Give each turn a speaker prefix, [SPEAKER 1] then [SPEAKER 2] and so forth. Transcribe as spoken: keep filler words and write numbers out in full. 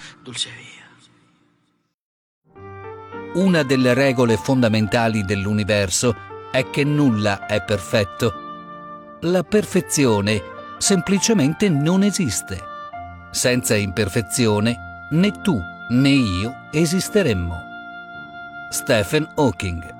[SPEAKER 1] dulce via.
[SPEAKER 2] Una delle regole fondamentali dell'universo è che nulla è perfetto. La perfezione semplicemente non esiste. Senza imperfezione, né tu né io esisteremmo. Stephen Hawking.